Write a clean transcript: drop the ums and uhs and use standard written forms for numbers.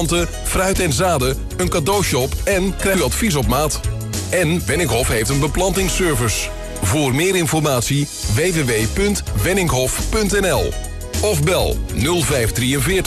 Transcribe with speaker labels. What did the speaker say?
Speaker 1: planten, fruit en zaden, een cadeaushop en krijg u advies op maat. En Wenninghoff heeft een beplantingsservice. Voor meer informatie www.wenninghoff.nl of bel 0543